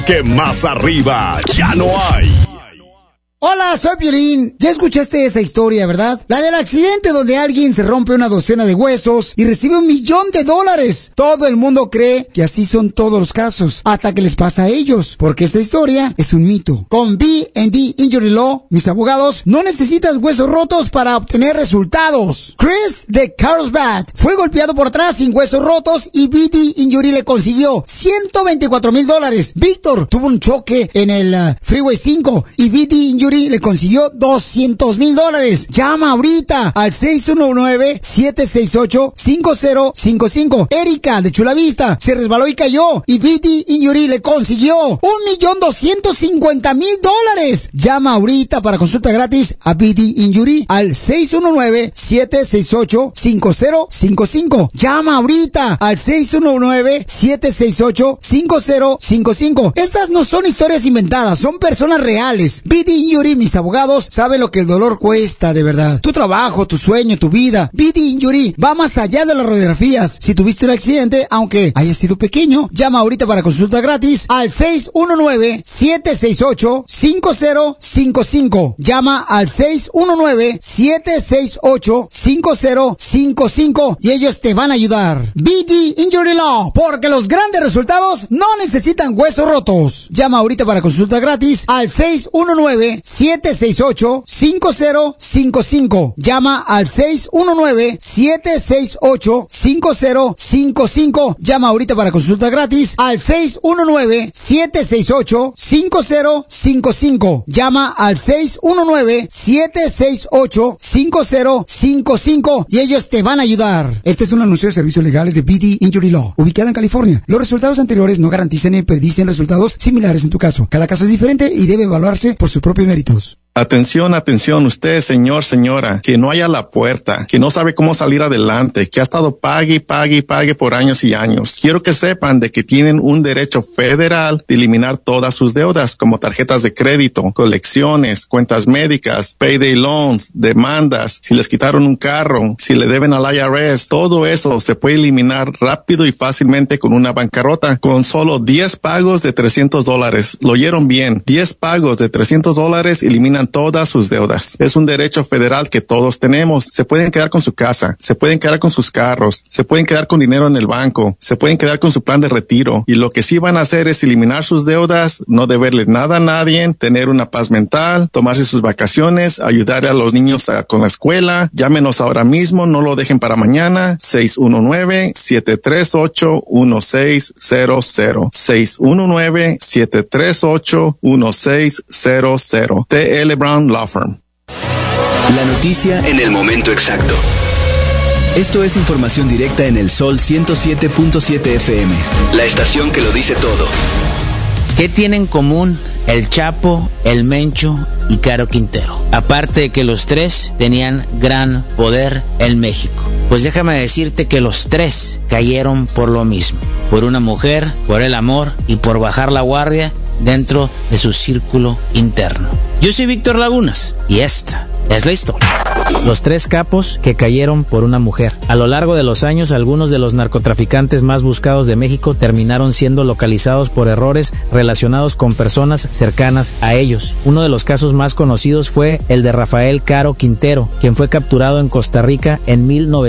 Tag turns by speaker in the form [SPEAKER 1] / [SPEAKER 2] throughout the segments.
[SPEAKER 1] que más arriba ya no hay.
[SPEAKER 2] Hola, soy Piolín. Ya escuchaste esa historia, ¿verdad? La del accidente donde alguien se rompe una docena de huesos y recibe $1,000,000. Todo el mundo cree que así son todos los casos, hasta que les pasa a ellos, porque esta historia es un mito. Con B&D Injury Law, mis abogados, no necesitas huesos rotos para obtener resultados. Chris de Carlsbad fue golpeado por atrás sin huesos rotos y B&D Injury le consiguió $124,000. Víctor tuvo un choque en el Freeway 5 y B&D Injury le consiguió $200,000. Llama ahorita al 619-768-5055. Erika de Chula Vista se resbaló y cayó y B&D Injury le consiguió $1,250,000. Llama ahorita para consulta gratis a B&D Injury al 619-768-5055. Llama ahorita al 619-768-5055. Estas no son historias inventadas, son personas reales. B&D Injury, mis abogados, saben lo que el dolor cuesta de verdad. Tu trabajo, tu sueño, tu vida. B&D Injury va más allá de las radiografías. Si tuviste un accidente, aunque haya sido pequeño, llama ahorita para consulta gratis al 619-768-5055. Llama al 619-768-5055 y ellos te van a ayudar. B&D Injury Law, porque los grandes resultados no necesitan huesos rotos. Llama ahorita para consulta gratis al 619-768-5055. Llama al 619-768-5055. Llama ahorita para consulta gratis al 619-768-5055. Llama al 619-768-5055 y ellos te van a ayudar. Este es un anuncio de servicios legales de B&D Injury Law, ubicada en California. Los resultados anteriores no garantizan ni predicen resultados similares en tu caso. Cada caso es diferente y debe evaluarse por sus propios méritos.
[SPEAKER 3] Atención, atención, usted, señor, señora, que no haya la puerta, que no sabe cómo salir adelante, que ha estado pague por años y años. Quiero que sepan de que tienen un derecho federal de eliminar todas sus deudas, como tarjetas de crédito, colecciones, cuentas médicas, payday loans, demandas, si les quitaron un carro, si le deben al IRS. Todo eso se puede eliminar rápido y fácilmente con una bancarrota, con solo 10 pagos de $300. Lo oyeron bien, 10 pagos de $300 eliminan todas sus deudas. Es un derecho federal que todos tenemos. Se pueden quedar con su casa, se pueden quedar con sus carros, se pueden quedar con dinero en el banco, se pueden quedar con su plan de retiro. Y lo que sí van a hacer es eliminar sus deudas, no deberle nada a nadie, tener una paz mental, tomarse sus vacaciones, ayudar a los niños con la escuela. Llámenos ahora mismo, no lo dejen para mañana. 619-738-1600. 619-738-1600. TL Brown Law Firm.
[SPEAKER 4] La noticia en el momento exacto. Esto es información directa en el Sol 107.7 FM. La estación que lo dice todo.
[SPEAKER 5] ¿Qué tienen en común el Chapo, el Mencho y Caro Quintero? Aparte de que los tres tenían gran poder en México. Pues déjame decirte que los tres cayeron por lo mismo. Por una mujer, por el amor y por bajar la guardia dentro de su círculo interno. Yo soy Víctor Lagunas y esta es la historia.
[SPEAKER 6] Los tres capos que cayeron por una mujer. A lo largo de los años, algunos de los narcotraficantes más buscados de México terminaron siendo localizados por errores relacionados con personas cercanas a ellos. Uno de los casos más conocidos fue el de Rafael Caro Quintero, quien fue capturado en Costa Rica en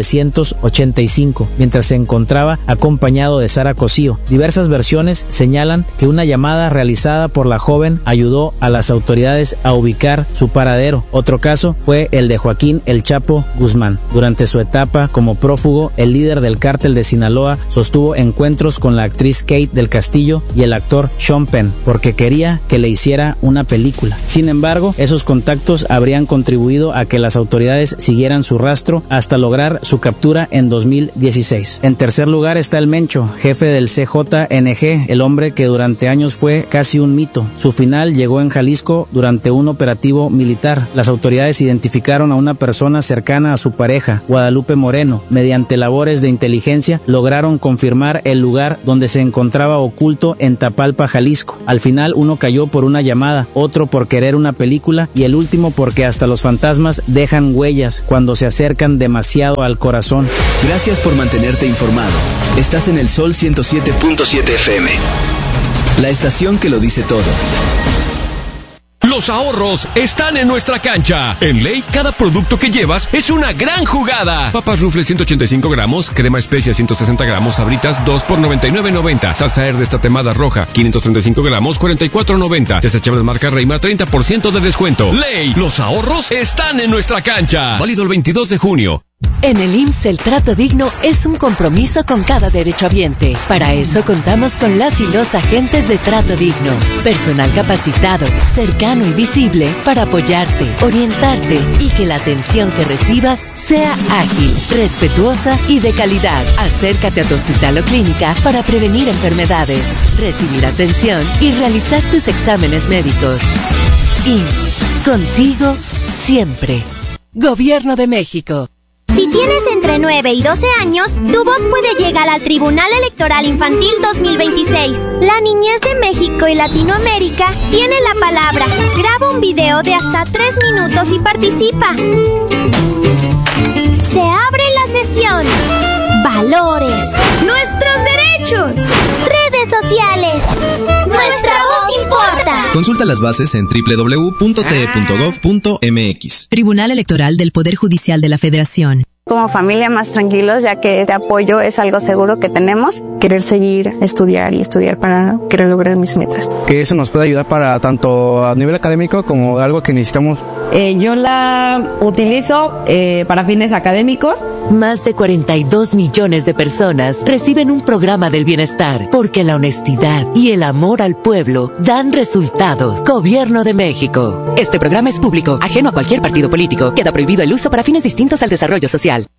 [SPEAKER 6] 1985, mientras se encontraba acompañado de Sara Cosío. Diversas versiones señalan que una llamada realizada por la joven ayudó a las autoridades a ubicar su paradero. Otro caso fue el de Joaquín El Chapo Guzmán. Durante su etapa como prófugo, el líder del cártel de Sinaloa sostuvo encuentros con la actriz Kate del Castillo y el actor Sean Penn, porque quería que le hiciera una película. Sin embargo, esos contactos habrían contribuido a que las autoridades siguieran su rastro hasta lograr su captura en 2016. En tercer lugar está el Mencho, jefe del CJNG, el hombre que durante años fue casi un mito. Su final llegó en Jalisco durante un operativo militar. Las autoridades identificaron a una persona cercana a su pareja, Guadalupe Moreno. Mediante labores de inteligencia lograron confirmar el lugar donde se encontraba oculto en Tapalpa, Jalisco. Al final uno cayó por una llamada, otro por querer una película y el último porque hasta los fantasmas dejan huellas cuando se acercan demasiado al corazón.
[SPEAKER 4] Gracias por mantenerte informado. Estás en el Sol 107.7 FM. La estación que lo dice todo.
[SPEAKER 7] Los ahorros están en nuestra cancha. En Ley, cada producto que llevas es una gran jugada. Papas Rufles 185 gramos, crema especia 160 gramos, Sabritas 2 por $99.90. Salsa Herde tatemada roja 535 gramos, $44.90. Desechables marca Reima, 30% de descuento. Ley, los ahorros están en nuestra cancha. Válido el 22 de junio.
[SPEAKER 8] En el IMSS el trato digno es un compromiso con cada derechohabiente. Para eso contamos con las y los agentes de trato digno. Personal capacitado, cercano y visible para apoyarte, orientarte y que la atención que recibas sea ágil, respetuosa y de calidad. Acércate a tu hospital o clínica para prevenir enfermedades, recibir atención y realizar tus exámenes médicos. IMSS, contigo siempre. Gobierno de México.
[SPEAKER 9] Si tienes entre 9 y 12 años, tu voz puede llegar al Tribunal Electoral Infantil 2026. La niñez de México y Latinoamérica tiene la palabra. Graba un video de hasta 3 minutos y participa. Se abre la sesión. Valores. Nuestros derechos. Redes sociales. Nuestra voz importa.
[SPEAKER 10] Consulta las bases en www.te.gov.mx.
[SPEAKER 11] Tribunal Electoral del Poder Judicial de la Federación.
[SPEAKER 12] Como familia más tranquilos, ya que este apoyo es algo seguro que tenemos.
[SPEAKER 13] Querer seguir, estudiar para querer lograr mis metas.
[SPEAKER 14] Que eso nos puede ayudar para tanto a nivel académico como algo que necesitamos.
[SPEAKER 15] Yo la utilizo para fines académicos.
[SPEAKER 8] Más de 42 millones de personas reciben un programa del bienestar porque la honestidad y el amor al pueblo dan resultados. Gobierno de México. Este programa es público, ajeno a cualquier partido político. Queda prohibido el uso para fines distintos al desarrollo social.